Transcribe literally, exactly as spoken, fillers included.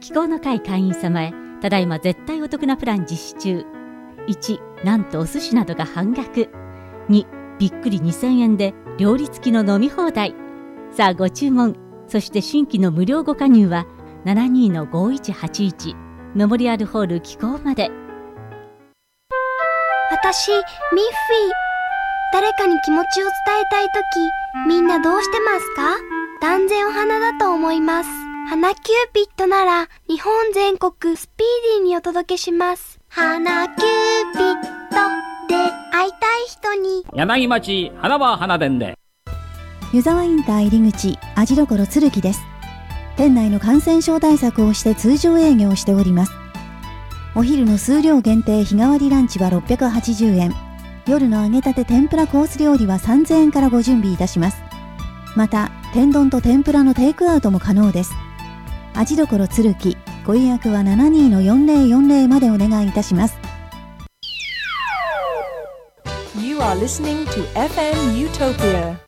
気候の会会員様へただいま絶対お得なプラン実施中。いち、なんとお寿司などが半額。に、びっくりにせんえんで料理付きの飲み放題。さあご注文。そして新規の無料ご加入は ななにー ごいちはちいち メモリアルホール気候まで。 私ミッフィー。誰かに気持ちを伝えたいとき、みんなどうしてますか？断然お花だと思います。花キューピッドなら日本全国スピーディーにお届けします。花キューピッドで会いたい人に。 柳町花は花伝で。 湯沢インター入り口味どころ鶴木です。店内の感染症対策をして通常営業しております。お昼の数量限定日替わりランチはろっぴゃくはちじゅうえん、夜の揚げたて天ぷらコース料理はさんぜんえんからご準備いたします。また天丼と天ぷらのテイクアウトも可能です。味どころ鶴木、ご予約は ななにー よんぜろよんぜろ までお願いいたします。 You are listening to エフエム Utopia